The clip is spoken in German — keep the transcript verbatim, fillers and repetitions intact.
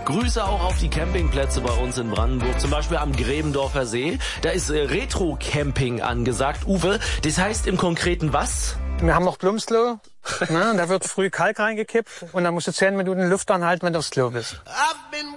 Grüße auch auf die Campingplätze bei uns in Brandenburg, zum Beispiel am Gräbendorfer See. Da ist äh, Retro-Camping angesagt. Uwe, das heißt im Konkreten was? Wir haben noch Plumpsklo, ne? Da wird früh Kalk reingekippt und dann musst du zehn Minuten Luft anhalten, wenn du aufs Klo bist.